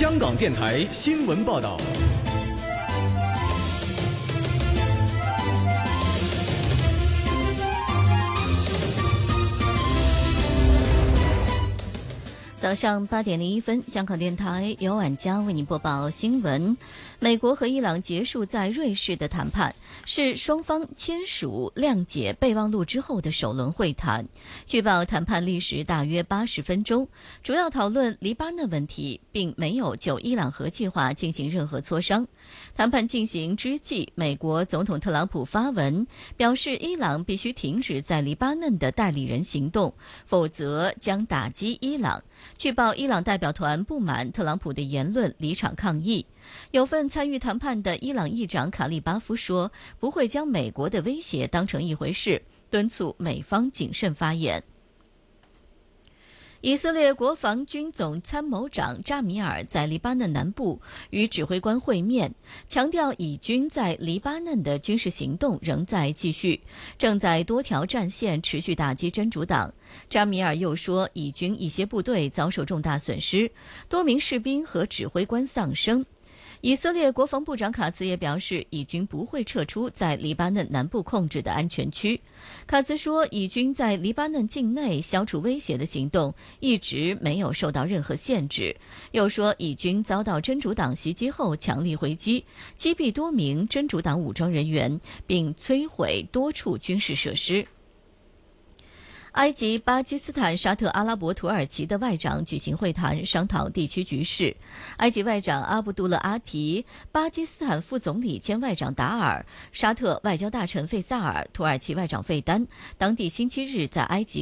香港电台新闻报道。 早上8点01分，香港电台由婉佳为您播报新闻。美国和伊朗结束在瑞士的谈判，是双方签署谅解备忘录之后的首轮会谈。据报，谈判历时大约80分钟，主要讨论黎巴嫩问题，并没有就伊朗核计划进行任何磋商。谈判进行之际，美国总统特朗普发文表示，伊朗必须停止在黎巴嫩的代理人行动，否则将打击伊朗。据报，伊朗代表团不满特朗普的言论，离场抗议。有份参与谈判的伊朗议长卡利巴夫说，不会将美国的威胁当成一回事，敦促美方谨慎发言。以色列国防军总参谋长扎米尔在黎巴嫩南部与指挥官会面，强调以军在黎巴嫩的军事行动仍在继续，正在多条战线持续打击真主党。扎米尔又说，以军一些部队遭受重大损失，多名士兵和指挥官丧生。以色列国防部长卡茨也表示，以军不会撤出在黎巴嫩南部控制的安全区。卡茨说，以军在黎巴嫩境内消除威胁的行动一直没有受到任何限制。又说，以军遭到真主党袭击后强力回击，击毙多名真主党武装人员，并摧毁多处军事设施。埃及、巴基斯坦、沙特阿拉伯、土耳其的外长举行会谈，商讨地区局势。埃及外长阿卜杜勒阿提、巴基斯坦副总理兼外长达尔、沙特外交大臣费萨尔、土耳其外长费丹，当地星期日在埃及